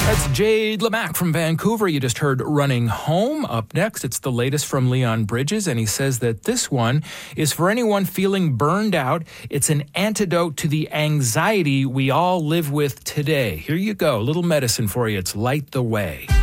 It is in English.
That's Jade Lamack from Vancouver. You just heard Running Home. Up next, it's the latest from Leon Bridges, and he says that this one is for anyone feeling burned out. It's an antidote to the anxiety we all live with today. Here you go, a little medicine for you. It's Light the Way.